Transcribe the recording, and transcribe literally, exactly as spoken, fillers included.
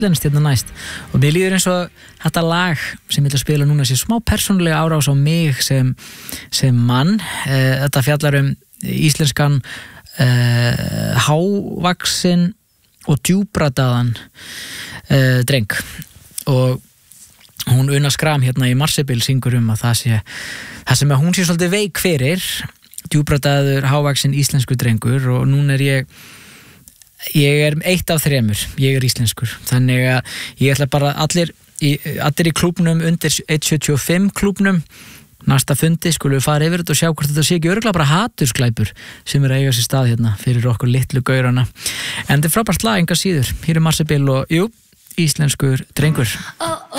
íslenskt hérna næst og mér líður eins og þetta lag sem ég ætla að spila núna sé smá persónulega árás á mig sem, sem mann. Þetta fjallar um íslenskan uh, hávaksin og djúbradaðan uh, dreng og hún Una Skram hérna í Marsebil syngur um að það sé það sem að hún sé svolítið veik fyrir djúbradaður, hávaksin íslensku drengur og núna er ég ég er eitt af þremur, ég er íslenskur þannig að ég ætla bara allir í, allir í klúbnum undir eitt sjötíu og fimm klúbnum næsta fundi skulum við fara yfir þetta og sjá hvort þetta sé ekki örugglega bara hatursglæpur sem er að eiga sér stað hérna fyrir okkur litlu gaurana en þetta er frábært lag enga síður, hér er Marsebil og jú, íslenskur drengur.